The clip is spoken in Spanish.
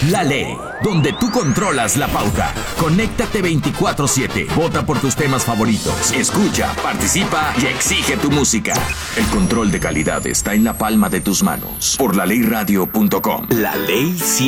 La Ley, donde tú controlas la pauta. Conéctate 24/7. Vota por tus temas favoritos. Escucha, participa y exige tu música. El control de calidad está en la palma de tus manos. Por laLeyRadio.com. La Ley